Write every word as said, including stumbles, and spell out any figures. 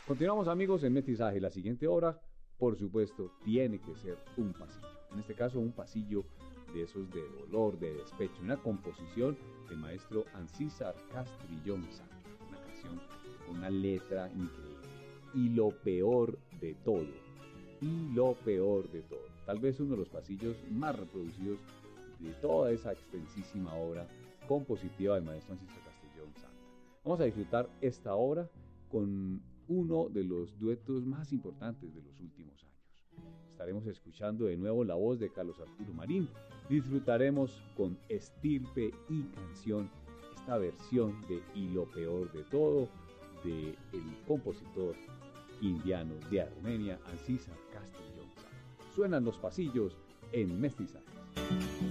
Continuamos, amigos, en Mestizaje. La siguiente obra, por supuesto, tiene que ser un pasillo. En este caso, un pasillo de esos de dolor, de despecho. Una composición del maestro Ancísar Castrillón Santa. Una canción con una letra increíble. Y lo peor de todo. Y lo peor de todo. Tal vez uno de los pasillos más reproducidos de toda esa extensísima obra compositiva del maestro Ancísar Castrillón Santa. Vamos a disfrutar esta obra con uno de los duetos más importantes de los últimos años. Estaremos escuchando de nuevo la voz de Carlos Arturo Marín. Disfrutaremos con estirpe y canción esta versión de Y lo peor de todo de el compositor indiano de Armenia, Ancísar Castrillón Santa. Suenan los pasillos en Mestizaje.